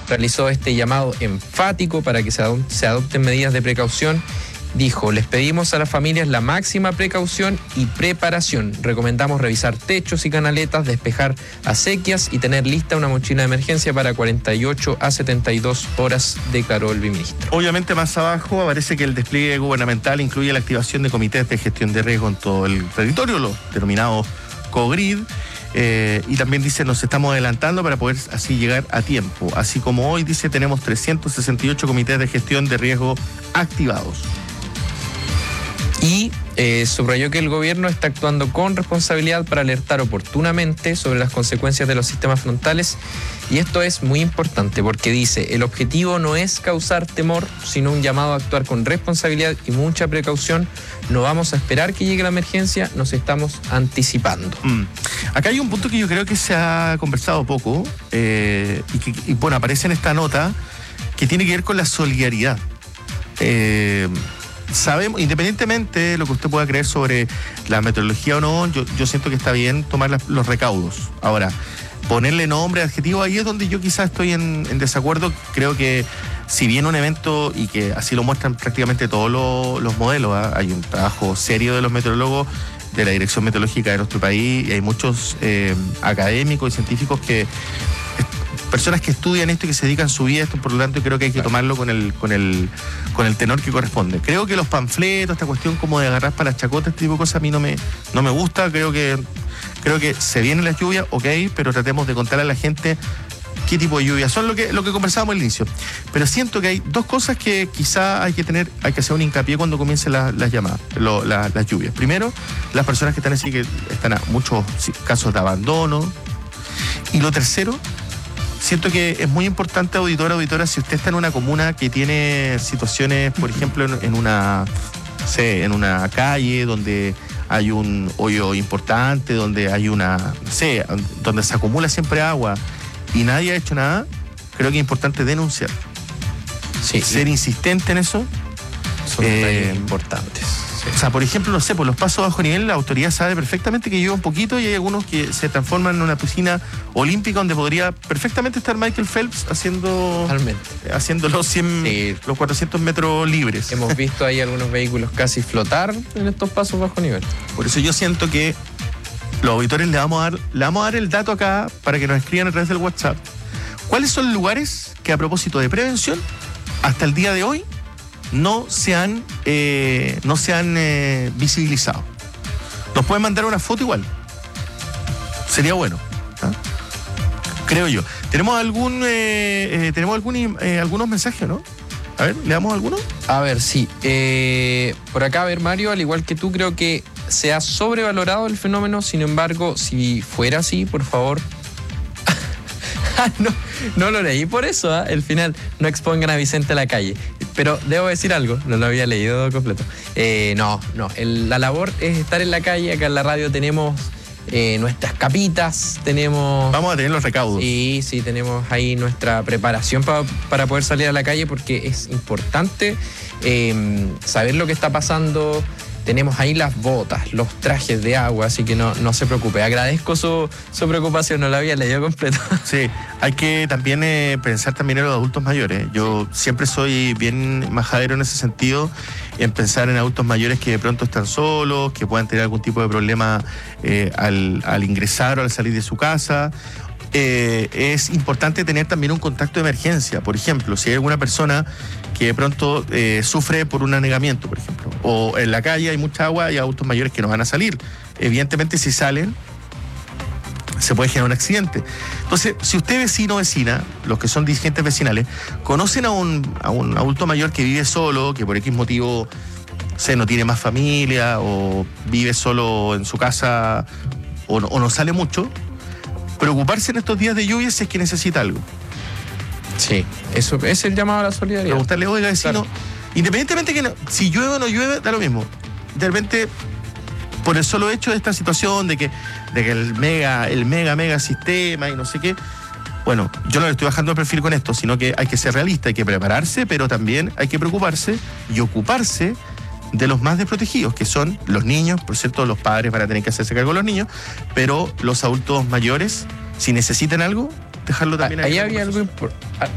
realizó este llamado enfático para que se adopten medidas de precaución. Dijo: les pedimos a las familias la máxima precaución y preparación. Recomendamos revisar techos y canaletas, despejar acequias y tener lista una mochila de emergencia para 48 a 72 horas, declaró el viceministro. Obviamente más abajo aparece que el despliegue gubernamental incluye la activación de comités de gestión de riesgo en todo el territorio, los denominados COGRID, y también dice: nos estamos adelantando para poder así llegar a tiempo. Así como hoy, dice, tenemos 368 comités de gestión de riesgo activados. Y subrayó que el gobierno está actuando con responsabilidad para alertar oportunamente sobre las consecuencias de los sistemas frontales. Y esto es muy importante porque dice: el objetivo no es causar temor, sino un llamado a actuar con responsabilidad y mucha precaución. No vamos a esperar que llegue la emergencia, nos estamos anticipando. Acá hay un punto que yo creo que se ha conversado poco y bueno, aparece en esta nota, que tiene que ver con la solidaridad. Sabemos, independientemente de lo que usted pueda creer sobre la meteorología o no, yo siento que está bien tomar los recaudos. Ahora, ponerle nombre, adjetivo, ahí es donde yo quizás estoy en desacuerdo. Creo que si bien un evento, y que así lo muestran prácticamente todos los modelos, hay un trabajo serio de los meteorólogos, de la Dirección Meteorológica de nuestro país, y hay muchos académicos y científicos personas que estudian esto y que se dedican su vida a esto, por lo tanto creo que hay que tomarlo con el tenor que corresponde. Creo que los panfletos, esta cuestión como de agarrar para las chacotas, este tipo de cosas a mí no me gusta. Creo que se vienen las lluvias, ok, pero tratemos de contarle a la gente qué tipo de lluvias son, lo que conversábamos al inicio. Pero siento que hay dos cosas que quizá hay que hacer un hincapié cuando comiencen las llamadas, las lluvias. Primero, las personas que están así, que están a muchos casos de abandono. Y lo tercero, siento que es muy importante, auditora, si usted está en una comuna que tiene situaciones, por ejemplo, en una calle donde hay un hoyo importante, donde hay donde se acumula siempre agua y nadie ha hecho nada, creo que es importante denunciar. Sí, ser insistente en eso. Son detalles importantes. O sea, por ejemplo, no sé, por los pasos bajo nivel, la autoridad sabe perfectamente que llueve un poquito y hay algunos que se transforman en una piscina olímpica donde podría perfectamente estar Michael Phelps haciendo los 400 metros libres. Hemos visto ahí algunos vehículos casi flotar en estos pasos bajo nivel. Por eso yo siento que los auditores le vamos a dar el dato acá para que nos escriban a través del WhatsApp. ¿Cuáles son lugares que, a propósito de prevención, hasta el día de hoy no se han visibilizado? Nos pueden mandar una foto igual. Sería bueno, ¿ah? Creo yo. ¿Tenemos algunos mensajes, no? A ver, ¿le damos alguno? A ver, sí. Por acá, a ver, Mario, al igual que tú, creo que se ha sobrevalorado el fenómeno. Sin embargo, si fuera así, por favor... no lo leí por eso, ¿eh? El final: no expongan a Vicente a la calle. Pero debo decir algo, no lo había leído completo. La labor es estar en la calle. Acá en la radio tenemos nuestras capitas, Vamos a tener los recaudos. Sí, tenemos ahí nuestra preparación para poder salir a la calle, porque es importante saber lo que está pasando. Tenemos ahí las botas, los trajes de agua, así que no se preocupe. Agradezco su preocupación, no la había leído completo. Sí, hay que también pensar también en los adultos mayores. Yo siempre soy bien majadero en ese sentido, en pensar en adultos mayores que de pronto están solos, que puedan tener algún tipo de problema al ingresar o al salir de su casa. Es importante tener también un contacto de emergencia. Por ejemplo, si hay alguna persona que de pronto sufre por un anegamiento, por ejemplo, o en la calle hay mucha agua y hay adultos mayores que no van a salir. Evidentemente, si salen, se puede generar un accidente. Entonces, si usted, vecino o vecina, los que son dirigentes vecinales, conocen a un adulto mayor que vive solo, que por X motivo no tiene más familia, o vive solo en su casa, o no sale mucho, preocuparse en estos días de lluvia si es que necesita algo. Sí, eso es el llamado a la solidaridad. Preguntarle, oiga, vecino, claro, independientemente que si llueve o no llueve, da lo mismo. De repente, por el solo hecho de esta situación de que el mega sistema y no sé qué, bueno, yo no le estoy bajando el perfil con esto, sino que hay que ser realista, hay que prepararse, pero también hay que preocuparse y ocuparse de los más desprotegidos, que son los niños. Por cierto, los padres van a tener que hacerse cargo de los niños, pero los adultos mayores, si necesitan algo, dejarlo también ahí. Ahí había algo importante.